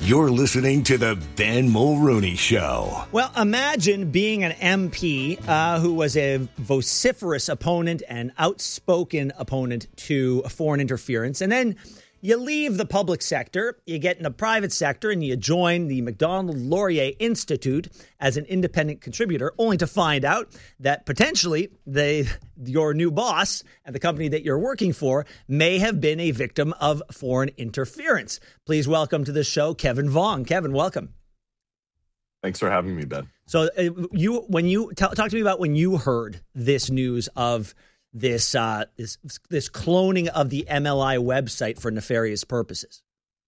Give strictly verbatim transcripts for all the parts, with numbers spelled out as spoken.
You're listening to the Ben Mulrooney Show. Well, imagine being an M P uh, who was a vociferous opponent and outspoken opponent to foreign interference, and then you leave the public sector, you get in the private sector, and you join the Macdonald-Laurier Institute as an independent contributor, only to find out that potentially they, your new boss at the company that you're working for may have been a victim of foreign interference. Please welcome to the show, Kevin Vaughn. Kevin, welcome. Thanks for having me, Ben. So uh, you, when you t- talk to me about when you heard this news of this uh, this this cloning of the M L I website for nefarious purposes.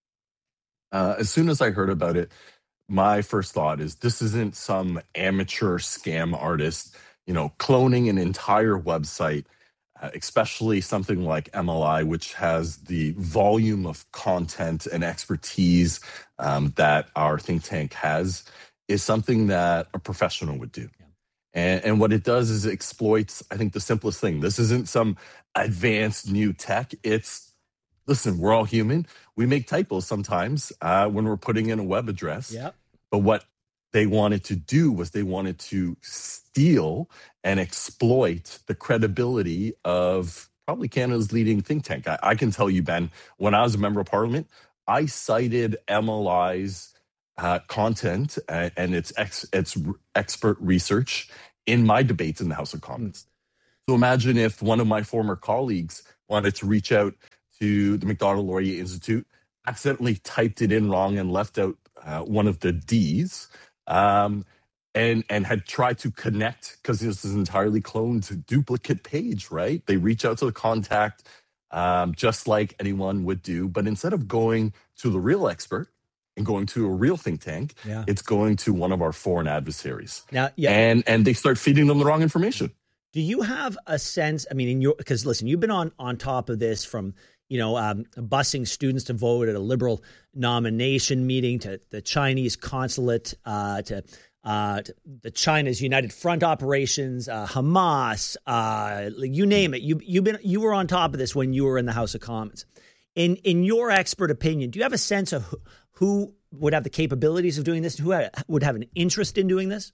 Uh, as soon as I heard about it, my first thought is this isn't some amateur scam artist, you know, cloning an entire website, uh, especially something like M L I, which has the volume of content and expertise um, that our think tank has, is something that a professional would do. And, and what it does is it exploits, I think, the simplest thing. This isn't some advanced new tech. It's, listen, we're all human. We make typos sometimes uh, when we're putting in a web address. Yep. But what they wanted to do was they wanted to steal and exploit the credibility of probably Canada's leading think tank. I, I can tell you, Ben, when I was a member of parliament, I cited M L I's Uh, content uh, and its ex, its expert research in my debates in the House of Commons. So imagine if one of my former colleagues wanted to reach out to the Macdonald-Laurier Institute, accidentally typed it in wrong and left out uh, one of the D's, um, and and had tried to connect, because this is entirely cloned, duplicate page, right? They reach out to the contact um, just like anyone would do, but instead of going to the real expert and going to a real think tank, yeah. it's going to one of our foreign adversaries. Now, yeah. And and they start feeding them the wrong information. Do you have a sense, I mean, in your, because listen, you've been on, on top of this from, you know, um, busing students to vote at a Liberal nomination meeting, to the Chinese consulate, uh, to, uh, to the China's United Front operations, uh, Hamas, uh, you name it. You, you've been, you were on top of this when you were in the House of Commons. In in your expert opinion, do you have a sense of who, who would have the capabilities of doing this, who would have an interest in doing this?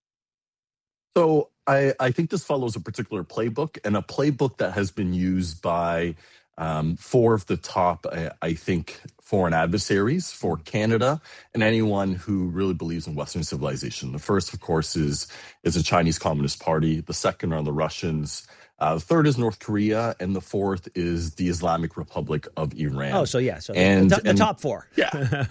So I, I think this follows a particular playbook, and a playbook that has been used by um, four of the top, I, I think, foreign adversaries for Canada and anyone who really believes in Western civilization. The first, of course, is, is the Chinese Communist Party. The second are the Russians. Uh, the third is North Korea, and the fourth is the Islamic Republic of Iran. Oh, so yeah, so and, the, the and, top four. Yeah.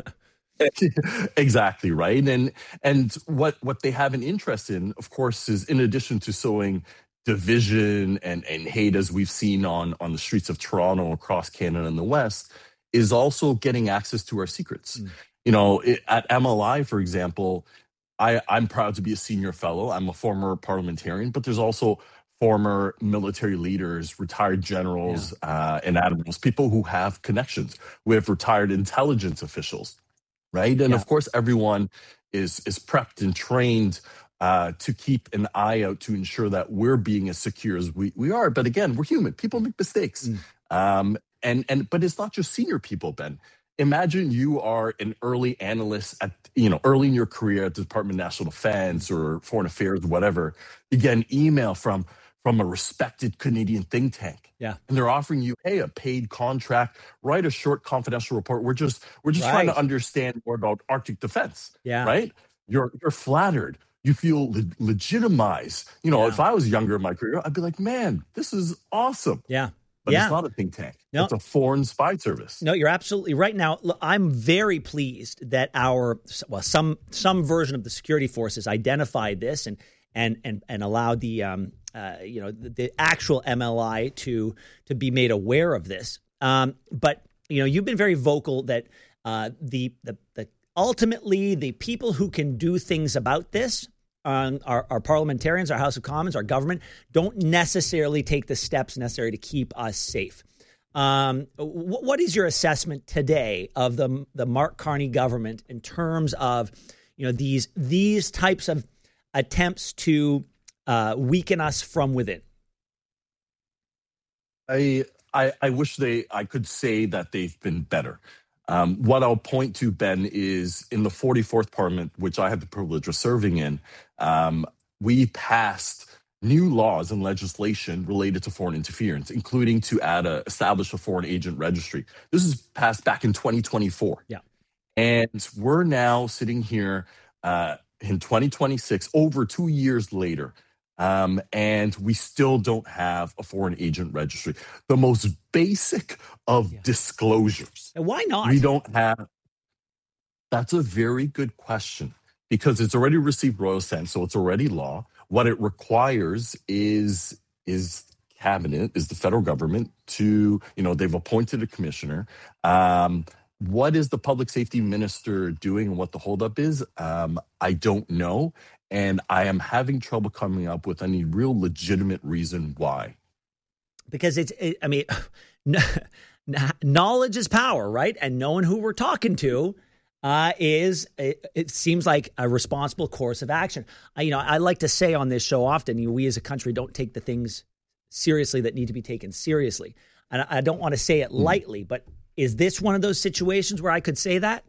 Exactly, right. And and what what they have an interest in, of course, is in addition to sowing division and, and hate, as we've seen on, on the streets of Toronto, across Canada and the West, is also getting access to our secrets. Mm. You know, it, at M L I, for example, I, I'm proud to be a senior fellow. I'm a former parliamentarian, but there's also former military leaders, retired generals, yeah. uh, and admirals, people who have connections with retired intelligence officials, right? And yeah. of course, everyone is is prepped and trained uh, to keep an eye out to ensure that we're being as secure as we, we are. But again, we're human. People make mistakes. Mm. Um, and and but it's not just senior people, Ben. Imagine you are an early analyst at, you know, early in your career at the Department of National Defense or Foreign Affairs or whatever. You get an email from from a respected Canadian think tank. Yeah. And they're offering you, hey, a paid contract, write a short confidential report. We're just we're just right. trying to understand more about Arctic defense. Yeah. Right? You're you're flattered. You feel le- legitimized. You know, yeah. if I was younger in my career, I'd be like, man, this is awesome. Yeah. But yeah. it's not a think tank. No. It's a foreign spy service. No, you're absolutely right. Now, look, I'm very pleased that our, well, some some version of the security forces identified this and and and and allowed the um uh you know the, the actual M L I to to be made aware of this. Um, but you know, you've been very vocal that uh the the the ultimately the people who can do things about this. Um, our, our parliamentarians, our House of Commons, our government don't necessarily take the steps necessary to keep us safe. Um, wh- what is your assessment today of the the Mark Carney government in terms of, you know, these these types of attempts to uh, weaken us from within? I, I I wish they I could say that they've been better. Um, what I'll point to, Ben, is in the forty-fourth Parliament, which I had the privilege of serving in, um, we passed new laws and legislation related to foreign interference, including to add a establish a foreign agent registry. This was passed back in twenty twenty-four. Yeah. And we're now sitting here uh, in twenty twenty-six, over two years later, um, and we still don't have a foreign agent registry. The most basic of Yeah. disclosures. And why not? We don't have. That's a very good question, because it's already received royal assent, so it's already law. What it requires is is cabinet, is the federal government to, you know, they've appointed a commissioner. Um, what is the public safety minister doing and what the holdup is? Um, I don't know. And I am having trouble coming up with any real legitimate reason why. Because it's, it, I mean, knowledge is power, right? And knowing who we're talking to uh, is, it, it seems like a responsible course of action. I, you know, I like to say on this show often, you know, we as a country don't take the things seriously that need to be taken seriously. And I, I don't want to say it lightly, but is this one of those situations where I could say that?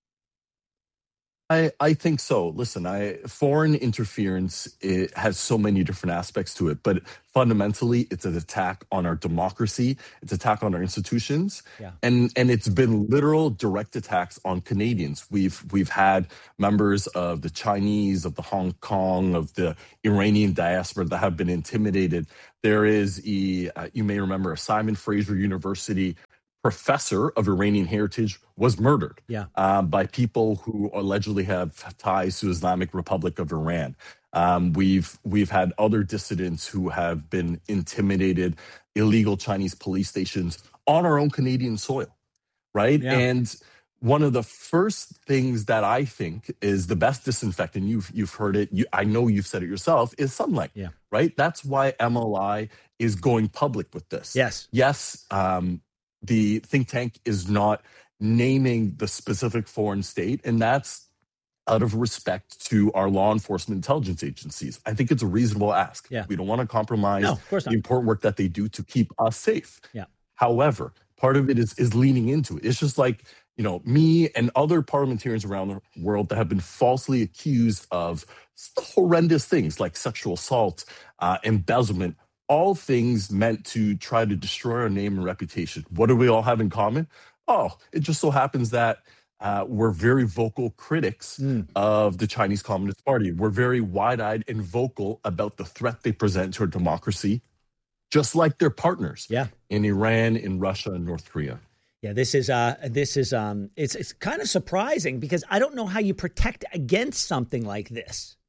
I, I think so. Listen, I foreign interference, it has so many different aspects to it, but fundamentally, it's an attack on our democracy. It's an attack on our institutions, Yeah. and and it's been literal direct attacks on Canadians. We've we've had members of the Chinese, of the Hong Kong, of the Iranian diaspora that have been intimidated. There is a uh, you may remember a Simon Fraser University professor of Iranian heritage was murdered Yeah. uh, by people who allegedly have ties to Islamic Republic of Iran. Um, we've we've had other dissidents who have been intimidated, illegal Chinese police stations on our own Canadian soil, right? Yeah. And one of the first things that I think is the best disinfectant, you've you've heard it, you, I know you've said it yourself, is sunlight, Yeah. right? That's why M L I is going public with this. Yes. Yes, um, the think tank is not naming the specific foreign state, and that's out of respect to our law enforcement intelligence agencies. I think it's a reasonable ask. Yeah. We don't want to compromise No, of course not. the important work that they do to keep us safe. Yeah. However, part of it is is leaning into it. It's just like, you know, me and other parliamentarians around the world that have been falsely accused of horrendous things like sexual assault, uh, embezzlement, all things meant to try to destroy our name and reputation. What do we all have in common? Oh, it just so happens that uh, we're very vocal critics Mm. of the Chinese Communist Party. We're very wide-eyed and vocal about the threat they present to our democracy, just like their partners Yeah. in Iran, in Russia, and North Korea. Yeah, this is uh this is um it's it's kind of surprising because I don't know how you protect against something like this.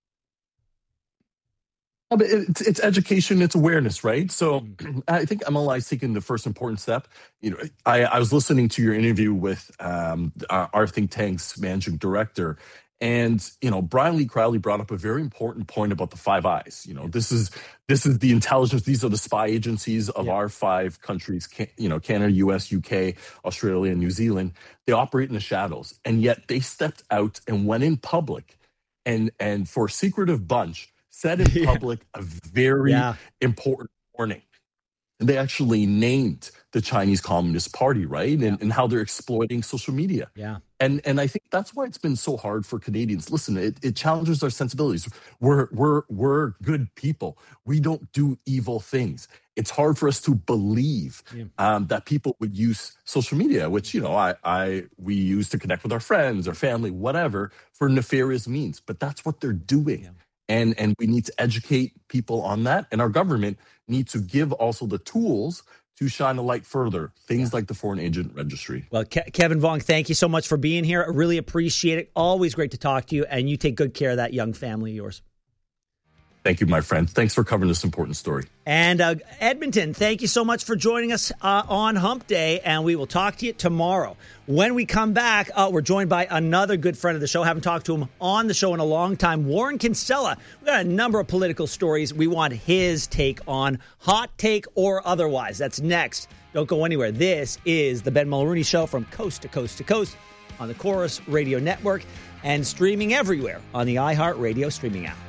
No, but it's, it's education, it's awareness, right? So I think M L I is taking the first important step. You know, I, I was listening to your interview with um, our, our think tank's managing director, and you know, Brian Lee Crowley brought up a very important point about the Five Eyes. You know, this is this is the intelligence; these are the spy agencies of Yeah. our five countries. Can, you know, Canada, U S, U K, Australia, and New Zealand. They operate in the shadows, and yet they stepped out and went in public, and and for a secretive bunch, said in Yeah. public a very Yeah. important warning. And they actually named the Chinese Communist Party, right? And, and how they're exploiting social media. Yeah. And and I think that's why it's been so hard for Canadians. Listen, it, it challenges our sensibilities. We're we're we're good people. We don't do evil things. It's hard for us to believe Yeah. um, that people would use social media, which you know I I we use to connect with our friends, our family, whatever, for nefarious means. But that's what they're doing. Yeah. And and we need to educate people on that. And our government needs to give also the tools to shine a light further. Things like the foreign agent registry. Well, Ke- Kevin Vuong, thank you so much for being here. I really appreciate it. Always great to talk to you, and you take good care of that young family of yours. Thank you, my friend. Thanks for covering this important story. And uh, Edmonton, thank you so much for joining us uh, on Hump Day, and we will talk to you tomorrow. When we come back, uh, we're joined by another good friend of the show. Haven't talked to him on the show in a long time, Warren Kinsella. We've got a number of political stories we want his take on, hot take or otherwise. That's next. Don't go anywhere. This is the Ben Mulrooney Show from coast to coast to coast on the Chorus Radio Network and streaming everywhere on the iHeartRadio streaming app.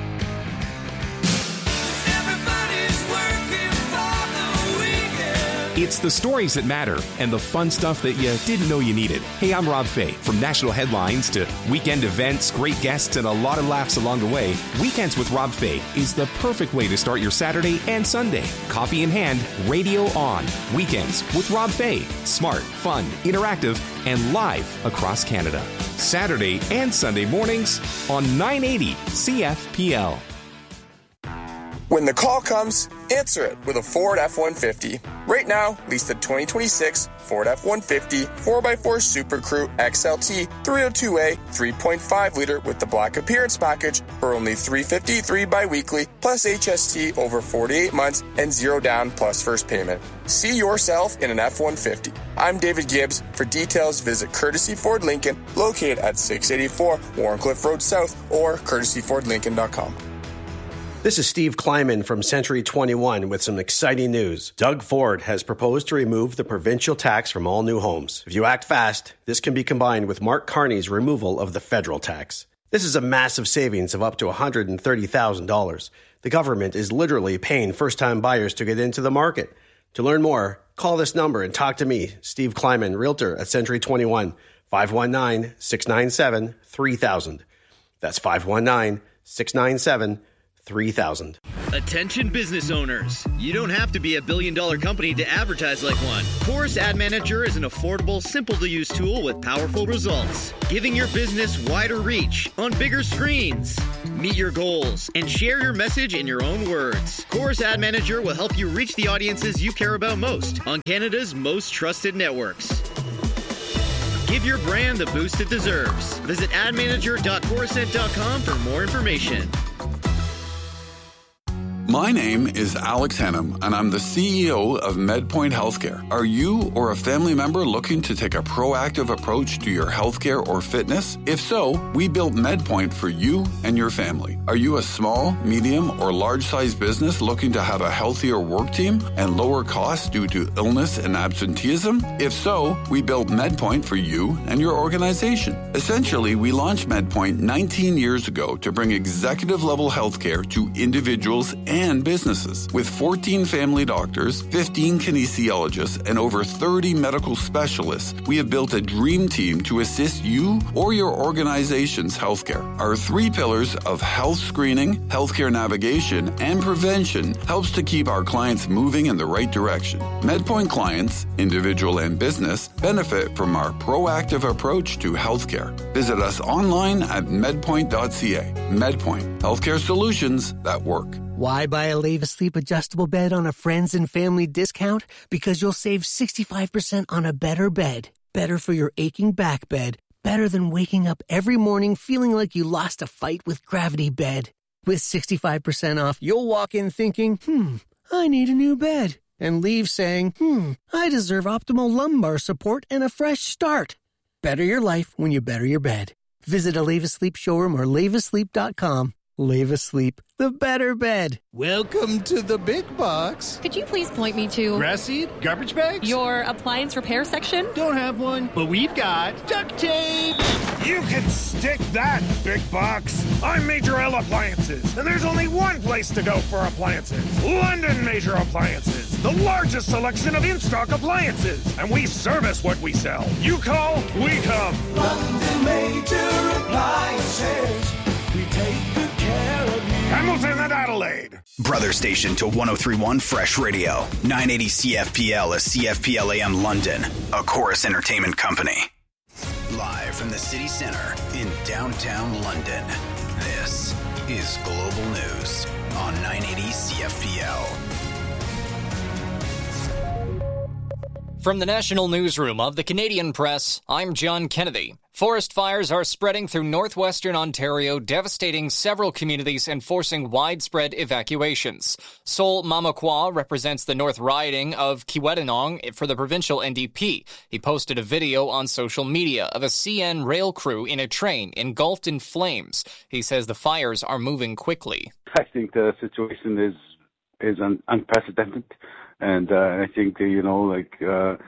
Everybody's working for the weekend. It's the stories that matter and the fun stuff that you didn't know you needed. Hey, I'm Rob Fay. From national headlines to weekend events, great guests, and a lot of laughs along the way, Weekends with Rob Fay is the perfect way to start your Saturday and Sunday. Coffee in hand, radio on. Weekends with Rob Fay. Smart, fun, interactive, and live across Canada. Saturday and Sunday mornings on nine eighty C F P L. When the call comes, answer it with a Ford F one fifty. Right now, lease the twenty twenty-six Ford F one fifty four by four Super Crew X L T three oh two A three point five liter with the Black Appearance Package for only three hundred fifty-three dollars bi-weekly plus H S T over forty-eight months and zero down plus first payment. See yourself in an F one fifty. I'm David Gibbs. For details, visit Courtesy Ford Lincoln, located at six eighty-four Warncliffe Road South or courtesy ford lincoln dot com. This is Steve Kleiman from Century twenty-one with some exciting news. Doug Ford has proposed to remove the provincial tax from all new homes. If you act fast, this can be combined with Mark Carney's removal of the federal tax. This is a massive savings of up to one hundred thirty thousand dollars. The government is literally paying first-time buyers to get into the market. To learn more, call this number and talk to me, Steve Kleiman, Realtor at Century twenty-one, five one nine, six nine seven, three thousand. That's five one nine, six nine seven, three thousand. Attention business owners. You don't have to be a billion dollar company to advertise like one. Chorus Ad Manager is an affordable, simple to use tool with powerful results, giving your business wider reach on bigger screens. Meet your goals and share your message in your own words. Chorus Ad Manager will help you reach the audiences you care about most on Canada's most trusted networks. Give your brand the boost it deserves. Visit ad manager dot corusent dot com for more information. My name is Alex Hennum, and I'm the C E O of MedPoint Healthcare. Are you or a family member looking to take a proactive approach to your healthcare or fitness? If so, we built MedPoint for you and your family. Are you a small, medium, or large-sized business looking to have a healthier work team and lower costs due to illness and absenteeism? If so, we built MedPoint for you and your organization. Essentially, we launched MedPoint nineteen years ago to bring executive-level healthcare to individuals and and businesses. With fourteen family doctors, fifteen kinesiologists, and over thirty medical specialists, we have built a dream team to assist you or your organization's healthcare. Our three pillars of health screening, healthcare navigation, and prevention helps to keep our clients moving in the right direction. MedPoint clients, individual and business, benefit from our proactive approach to healthcare. Visit us online at medpoint dot c a. MedPoint, healthcare solutions that work. Why buy a Leva Sleep adjustable bed on a friends and family discount? Because you'll save sixty-five percent on a better bed. Better for your aching back bed. Better than waking up every morning feeling like you lost a fight with Gravity Bed. With sixty-five percent off, you'll walk in thinking, hmm, I need a new bed. And leave saying, hmm, I deserve optimal lumbar support and a fresh start. Better your life when you better your bed. Visit a Leva Sleep showroom or leva sleep dot com. Leva Sleep, the better bed. Welcome to the big box. Could you please point me to... grass seed? Garbage bags? Your appliance repair section? Don't have one, but we've got duct tape. You can stick that, big box. I'm Major L Appliances, and there's only one place to go for appliances. London Major Appliances, the largest selection of in-stock appliances. And we service what we sell. You call, we come. London Major Appliances. We take good care of you. Hamilton and Adelaide. Brother station to one oh three point one Fresh Radio. nine eighty C F P L is C F P L A M London, a Chorus Entertainment company. Live from the city center in downtown London, this is Global News on nine eighty C F P L. From the National Newsroom of the Canadian Press, I'm John Kennedy. Forest fires are spreading through northwestern Ontario, devastating several communities and forcing widespread evacuations. Sol Mamakwa represents the North Riding of Kiiwetinoong for the provincial N D P. He posted a video on social media of a C N rail crew in a train engulfed in flames. He says the fires are moving quickly. I think the situation is is un- unprecedented. And uh, I think, you know, like uh,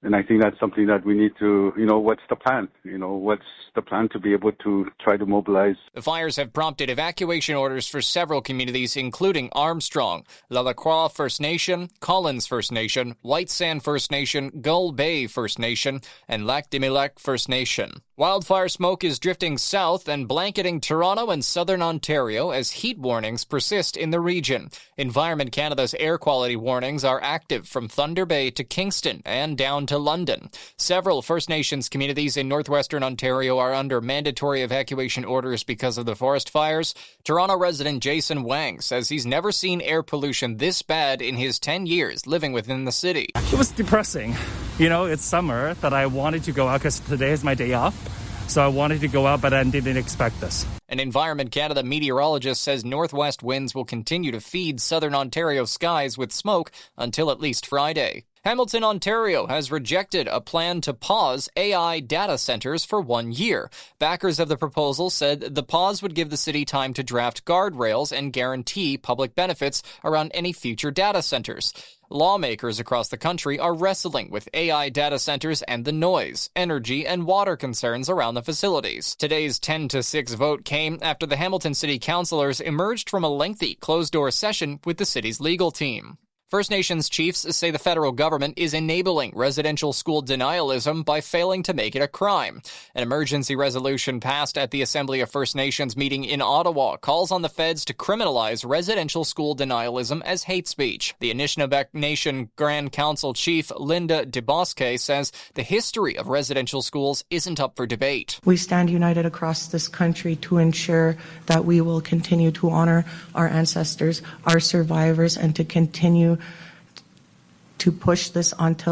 And I think that's something that we need to, you know, what's the plan? You know, what's the plan to be able to try to mobilize? The fires have prompted evacuation orders for several communities, including Armstrong, Lalacroix First Nation, Collins First Nation, White Sand First Nation, Gull Bay First Nation, and Lac des Mille First Nation. Wildfire smoke is drifting south and blanketing Toronto and southern Ontario as heat warnings persist in the region. Environment Canada's air quality warnings are active from Thunder Bay to Kingston and down to London. Several First Nations communities in northwestern Ontario are under mandatory evacuation orders because of the forest fires. Toronto resident Jason Wang says he's never seen air pollution this bad in his ten years living within the city. It was depressing. You know, it's summer that I wanted to go out because today is my day off. So I wanted to go out, but I didn't expect this. An Environment Canada meteorologist says northwest winds will continue to feed southern Ontario skies with smoke until at least Friday. Hamilton, Ontario has rejected a plan to pause A I data centers for one year. Backers of the proposal said the pause would give the city time to draft guardrails and guarantee public benefits around any future data centers. Lawmakers across the country are wrestling with A I data centers and the noise, energy, and water concerns around the facilities. Today's ten to six vote came after the Hamilton City Councillors emerged from a lengthy closed-door session with the city's legal team. First Nations chiefs say the federal government is enabling residential school denialism by failing to make it a crime. An emergency resolution passed at the Assembly of First Nations meeting in Ottawa calls on the feds to criminalize residential school denialism as hate speech. The Anishinaabe Nation Grand Council Chief Linda DeBosque says the history of residential schools isn't up for debate. We stand united across this country to ensure that we will continue to honor our ancestors, our survivors, and to continue to push this until